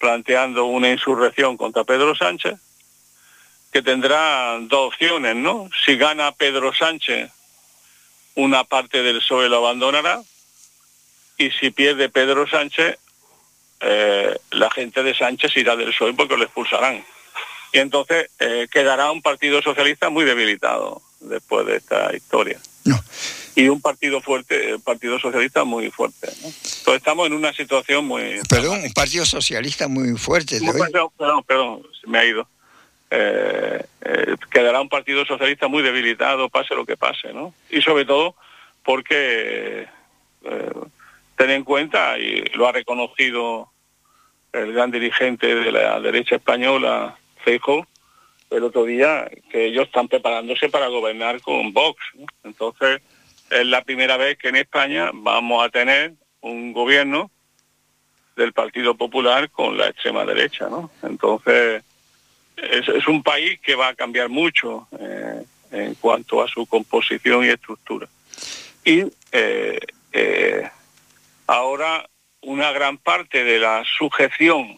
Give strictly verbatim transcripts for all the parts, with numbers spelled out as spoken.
planteando una insurrección contra Pedro Sánchez, que tendrá dos opciones, ¿no? Si gana Pedro Sánchez, una parte del P S O E lo abandonará, y si pierde Pedro Sánchez, eh, la gente de Sánchez irá del P S O E porque lo expulsarán. Y entonces eh, quedará un partido socialista muy debilitado después de esta historia. No. Y un partido fuerte, el Partido Socialista muy fuerte, ¿no? Entonces estamos en una situación muy... Perdón, un Partido Socialista muy fuerte. Muy, perdón, perdón, perdón, se me ha ido. Eh, eh, quedará un Partido Socialista muy debilitado, pase lo que pase, ¿no? Y sobre todo porque, eh, ten en cuenta, y lo ha reconocido el gran dirigente de la derecha española, Feijóo, el otro día, que ellos están preparándose para gobernar con Vox, ¿no? Entonces, es la primera vez que en España vamos a tener un gobierno del Partido Popular con la extrema derecha, ¿no? Entonces, es, es un país que va a cambiar mucho eh, en cuanto a su composición y estructura. Y eh, eh, ahora una gran parte de la sujeción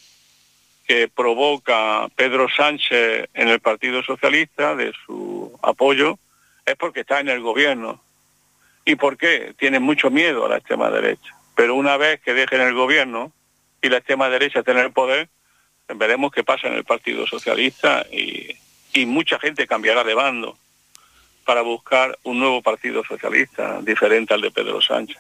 que provoca Pedro Sánchez en el Partido Socialista, de su apoyo, es porque está en el gobierno. ¿Y por qué? Tienen mucho miedo a la extrema derecha. Pero una vez que dejen el gobierno y la extrema derecha tenga el poder, veremos qué pasa en el Partido Socialista y, y mucha gente cambiará de bando para buscar un nuevo Partido Socialista diferente al de Pedro Sánchez.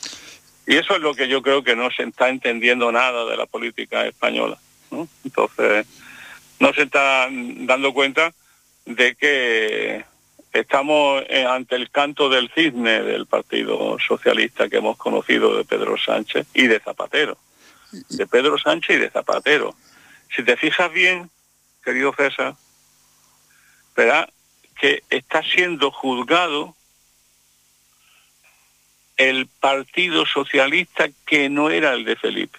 Y eso es lo que yo creo que no se está entendiendo nada de la política española, ¿no? Entonces, no se está dando cuenta de que estamos ante el canto del cisne del Partido Socialista que hemos conocido de Pedro Sánchez y de Zapatero. De Pedro Sánchez y de Zapatero. Si te fijas bien, querido César, verás que está siendo juzgado el Partido Socialista que no era el de Felipe.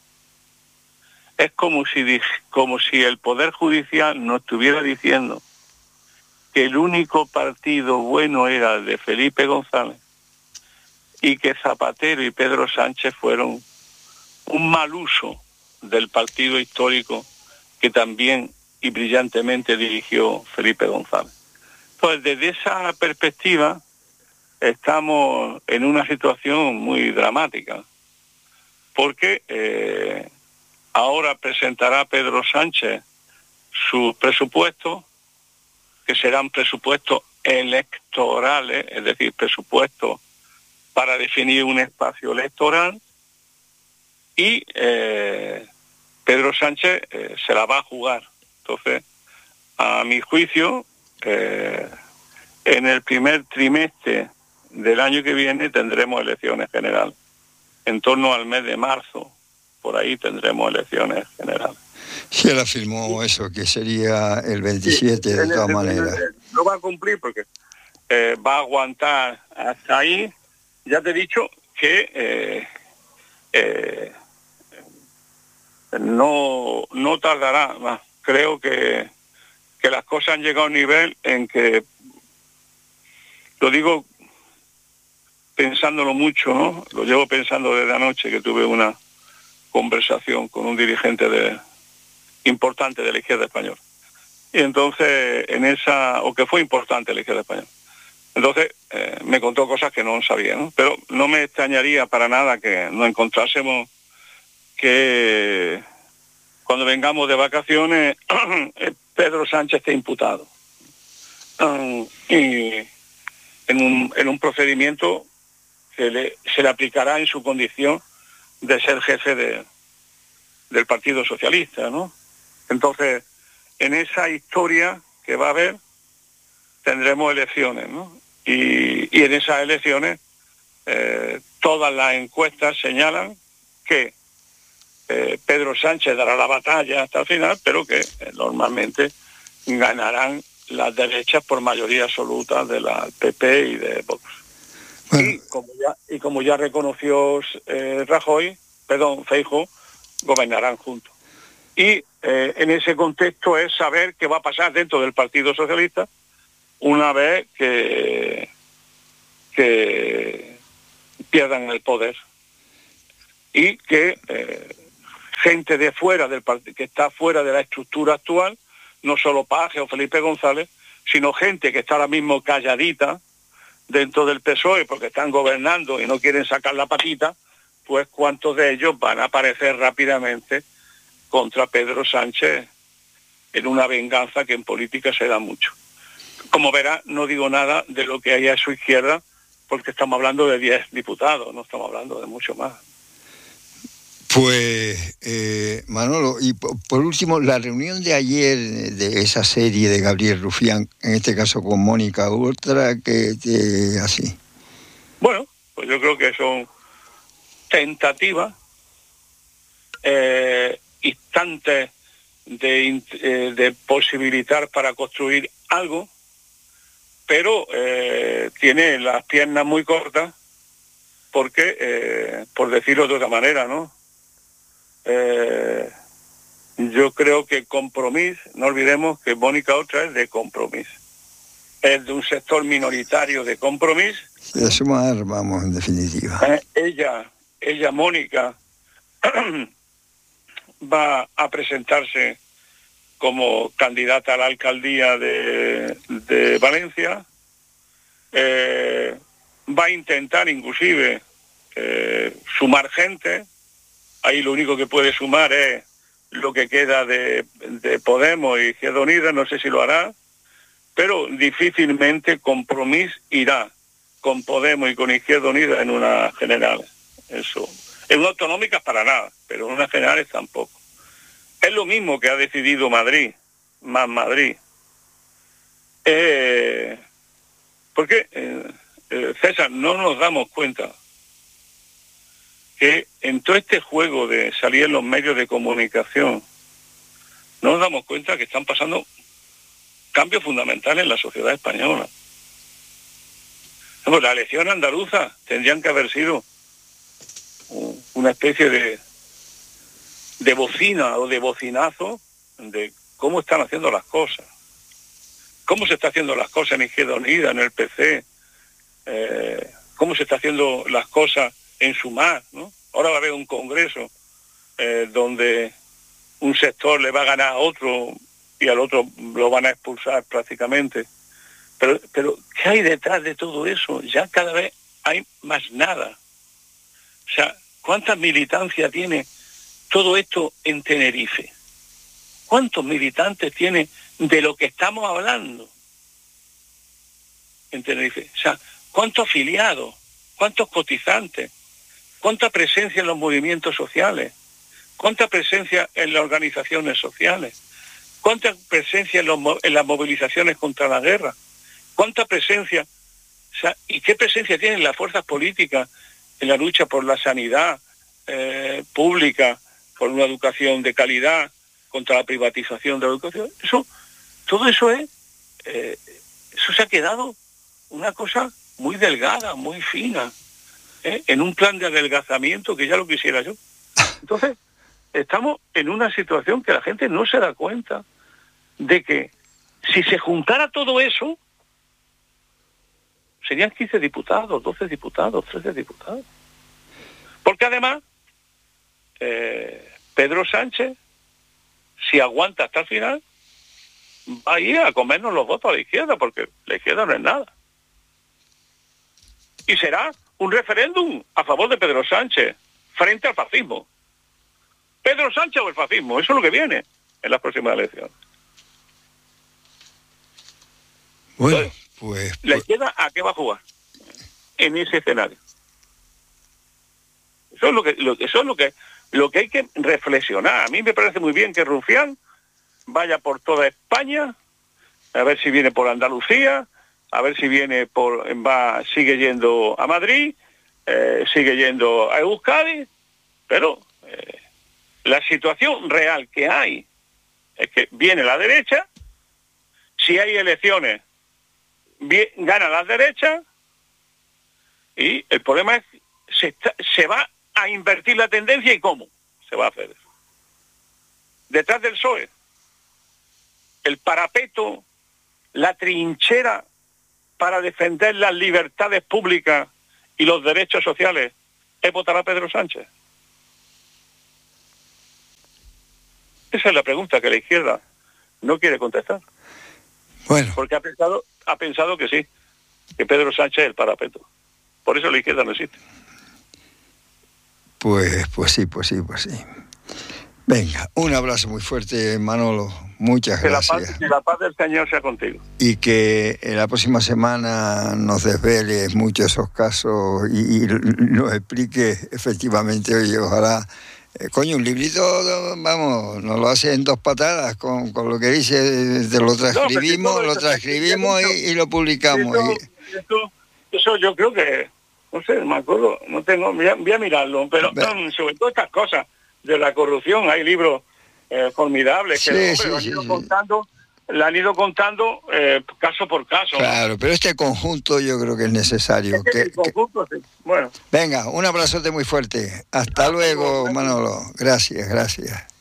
Es como si, como si el Poder Judicial nos estuviera diciendo que el único partido bueno era el de Felipe González y que Zapatero y Pedro Sánchez fueron un mal uso del partido histórico que también y brillantemente dirigió Felipe González. Entonces, desde esa perspectiva, estamos en una situación muy dramática, porque eh, ahora presentará Pedro Sánchez sus presupuestos, que serán presupuestos electorales, es decir, presupuestos para definir un espacio electoral, y eh, Pedro Sánchez eh, se la va a jugar. Entonces, a mi juicio, eh, en el primer trimestre del año que viene tendremos elecciones generales. En torno al mes de marzo, por ahí tendremos elecciones generales. Sí, él afirmó eso, que sería el veintisiete, sí, de todas maneras. No va a cumplir porque eh, va a aguantar hasta ahí. Ya te he dicho que eh, eh, no, no tardará más. Creo que, que las cosas han llegado a un nivel en que, lo digo pensándolo mucho, ¿no? Lo llevo pensando desde anoche, que tuve una conversación con un dirigente de, importante de la izquierda española. Y entonces, en esa, o que fue importante la izquierda española. Entonces, eh, me contó cosas que no sabía, ¿no? Pero no me extrañaría para nada que nos encontrásemos que cuando vengamos de vacaciones, Pedro Sánchez esté imputado. Um, y en un, en un procedimiento que le, se le aplicará en su condición de ser jefe de, del Partido Socialista, ¿no? Entonces, en esa historia que va a haber, tendremos elecciones, ¿no? Y, y en esas elecciones, eh, todas las encuestas señalan que eh, Pedro Sánchez dará la batalla hasta el final, pero que eh, normalmente ganarán las derechas por mayoría absoluta de la P P y de Vox. Bueno. Y, como ya, y como ya reconoció eh, Rajoy, perdón, Feijóo, gobernarán juntos. Y eh, en ese contexto es saber qué va a pasar dentro del Partido Socialista una vez que, que pierdan el poder y que eh, gente de fuera del partido, que está fuera de la estructura actual, no solo Paje o Felipe González, sino gente que está ahora mismo calladita dentro del P S O E porque están gobernando y no quieren sacar la patita, pues cuántos de ellos van a aparecer rápidamente contra Pedro Sánchez en una venganza que en política se da mucho. Como verá, no digo nada de lo que hay a su izquierda, porque estamos hablando de diez diputados, no estamos hablando de mucho más. Pues, eh, Manolo, y por, por último, la reunión de ayer de esa serie de Gabriel Rufián, en este caso con Mónica, otra que, que así. Bueno, pues yo creo que son tentativas, eh, instantes de, eh, de posibilitar para construir algo, pero eh, tiene las piernas muy cortas porque, eh, por decirlo de otra manera, ¿no? Eh, yo creo que Compromís, no olvidemos que Mónica Oltra es de Compromís, es de un sector minoritario de Compromís. De sumar, vamos, en definitiva. Eh, ella, ella, Mónica, va a presentarse como candidata a la alcaldía de, de Valencia, eh, va a intentar inclusive eh, sumar gente. Ahí lo único que puede sumar es lo que queda de, de Podemos y Izquierda Unida, no sé si lo hará, pero difícilmente Compromís irá con Podemos y con Izquierda Unida en una general. Eso. En una autonómica para nada, pero en unas generales tampoco. Es lo mismo que ha decidido Madrid, más Madrid. Eh, porque, eh, eh, César, no nos damos cuenta que en todo este juego de salir en los medios de comunicación, no nos damos cuenta que están pasando cambios fundamentales en la sociedad española. Bueno, la elección andaluza tendrían que haber sido una especie de, de bocina o de bocinazo de cómo están haciendo las cosas. Cómo se está haciendo las cosas en Izquierda Unida, en el P C, eh, cómo se está haciendo las cosas en Sumar, ¿no? Ahora va a haber un congreso eh, donde un sector le va a ganar a otro y al otro lo van a expulsar prácticamente. Pero, pero ¿qué hay detrás de todo eso? Ya cada vez hay más nada. O sea, ¿cuánta militancia tiene todo esto en Tenerife? ¿Cuántos militantes tiene de lo que estamos hablando en Tenerife? O sea, ¿cuántos afiliados? ¿Cuántos cotizantes? ¿Cuánta presencia en los movimientos sociales? ¿Cuánta presencia en las organizaciones sociales? ¿Cuánta presencia en, los, en las movilizaciones contra la guerra? ¿Cuánta presencia? O sea, ¿y qué presencia tienen las fuerzas políticas en la lucha por la sanidad eh, pública, por una educación de calidad, contra la privatización de la educación? Eso, todo eso es, eh, eso se ha quedado una cosa muy delgada, muy fina, ¿eh? En un plan de adelgazamiento que ya lo quisiera yo. Entonces, estamos en una situación que la gente no se da cuenta de que si se juntara todo eso, serían quince diputados, doce diputados, trece diputados. Porque además, eh, Pedro Sánchez, si aguanta hasta el final, va a ir a comernos los votos a la izquierda, porque la izquierda no es nada. Y será un referéndum a favor de Pedro Sánchez, frente al fascismo. Pedro Sánchez o el fascismo, eso es lo que viene en las próximas elecciones. Bueno, Entonces, pues... ¿la izquierda a qué va a jugar en ese escenario? Eso es lo que, lo, eso es lo que, lo que hay que reflexionar. A mí me parece muy bien que Rufián vaya por toda España, a ver si viene por Andalucía, a ver si viene por, va, sigue yendo a Madrid, eh, sigue yendo a Euskadi, pero eh, la situación real que hay es que viene la derecha, si hay elecciones, bien, gana la derecha, y el problema es que se, está, se va a invertir la tendencia. ¿Y cómo se va a hacer eso? Detrás del P S O E, el parapeto, la trinchera para defender las libertades públicas y los derechos sociales, es votar a Pedro Sánchez. Esa es la pregunta que la izquierda no quiere contestar. Bueno. Porque ha pensado, ha pensado que sí, que Pedro Sánchez es el parapeto. Por eso la izquierda no existe. Pues, pues sí, pues sí, pues sí. Venga, un abrazo muy fuerte, Manolo. Muchas que gracias. La paz, que la paz del Señor sea contigo. Y que en la próxima semana nos desveles muchos de esos casos y, y nos explique efectivamente, oye, ojalá, eh, coño, un librito, vamos, nos lo hace en dos patadas con, con lo que dice, te lo transcribimos, no, lo transcribimos y, y lo publicamos. Eso, eso, eso yo creo que, no sé, me acuerdo, no tengo, voy a, voy a mirarlo, pero um, sobre todo estas cosas de la corrupción, hay libros eh, formidables que sí, hombre, sí, lo han sí, ido sí. contando, le han ido contando eh, caso por caso. Claro, ¿no? pero este conjunto yo creo que es necesario. Es que que, el conjunto, que... sí. Bueno. Venga, un abrazote muy fuerte. Hasta, Hasta luego, luego, Manolo. Gracias, gracias.